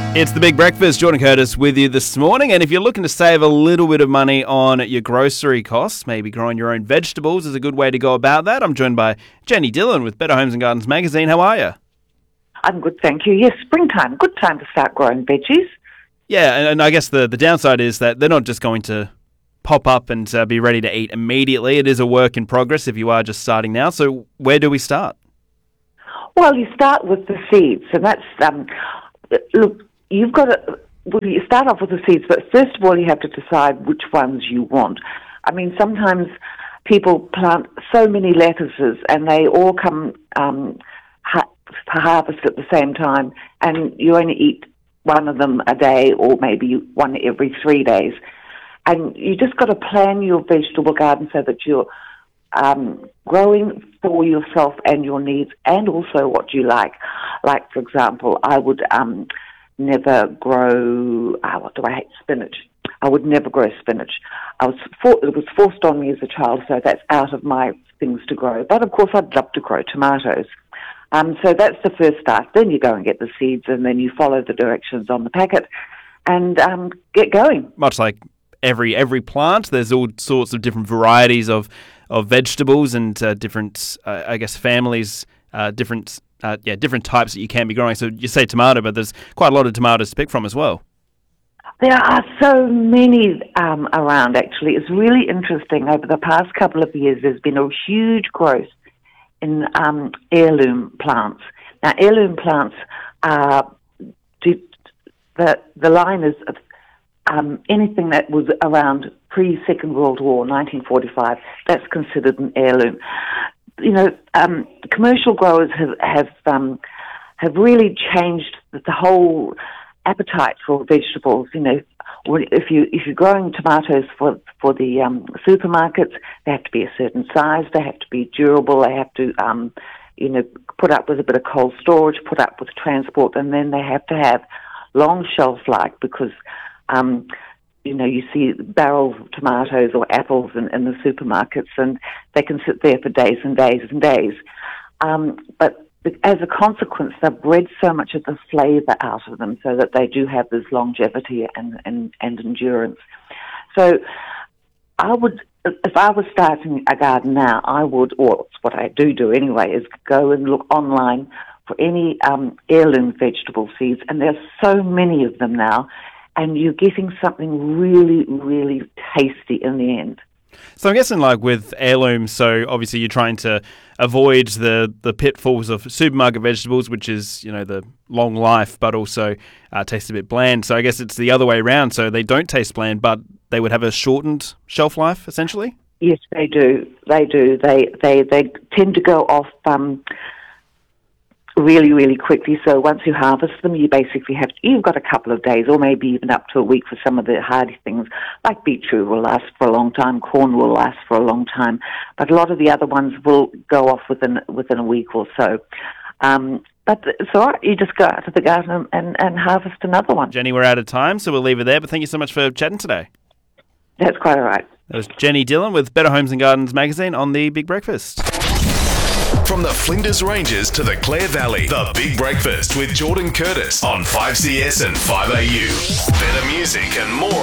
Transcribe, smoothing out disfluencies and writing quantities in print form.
It's the Big Breakfast. Jordan Curtis with you this morning. And if you're looking to save a little bit of money on your grocery costs, maybe growing your own vegetables is a good way to go about that. I'm joined by Jenny Dillon with Better Homes and Gardens magazine. How are you? I'm good, thank you. Yes, springtime. Good time to start growing veggies. Yeah, and I guess the downside is that they're not just going to pop up and be ready to eat immediately. It is a work in progress if you are just starting now. So where do we start? Well, you start with the seeds, and that's, look, you've got to, well, you start off with the seeds, but first of all you have to decide which ones you want. I mean, sometimes people plant so many lettuces and they all come to harvest at the same time, and you only eat one of them a day or maybe one every 3 days. And you just got to plan your vegetable garden so that you're growing for yourself and your needs, and also what you like. Like, for example, I would never grow, spinach. I would never grow spinach. It was forced on me as a child, so that's out of my things to grow. But, of course, I'd love to grow tomatoes. So that's the first start. Then you go and get the seeds, and then you follow the directions on the packet and get going. Much like every plant, there's all sorts of different varieties of vegetables and different, families, different types that you can be growing. So you say tomato, but there's quite a lot of tomatoes to pick from as well. There are so many around, actually. It's really interesting. Over the past couple of years, there's been a huge growth in heirloom plants. Now, heirloom plants are, the line is anything that was around pre-Second World War, 1945, that's considered an heirloom. You know, commercial growers have really changed the whole appetite for vegetables. You know, if you're growing tomatoes for the supermarkets, they have to be a certain size, they have to be durable, they have to put up with a bit of cold storage, put up with transport, and then they have to have long shelf life because you see barrels of tomatoes or apples in the supermarkets, and they can sit there for days and days and days. But as a consequence, they've bred so much of the flavour out of them so that they do have this longevity and endurance. So I would, if I was starting a garden now, I would, or it's what I do anyway, is go and look online for any heirloom vegetable seeds, and there's so many of them now, and you're getting something really, really tasty in the end. So I'm guessing, like with heirlooms, so obviously you're trying to avoid the pitfalls of supermarket vegetables, which is, the long life, but also taste a bit bland. So I guess it's the other way around. So they don't taste bland, but they would have a shortened shelf life, essentially? Yes, they do. They do. They tend to go off really, really quickly. So once you harvest them, you've got a couple of days or maybe even up to a week for some of the hardy things. Like beetroot will last for a long time, corn will last for a long time, but a lot of the other ones will go off within a week or so. But it's all right. You just go out to the garden and harvest another one. Jenny, we're out of time, so we'll leave it there, but thank you so much for chatting today. That's quite all right. That was Jenny Dillon with Better Homes and Gardens magazine on the Big Breakfast. From the Flinders Ranges to the Clare Valley, the Big Breakfast with Jordan Curtis on 5CS and 5AU. Better music and more.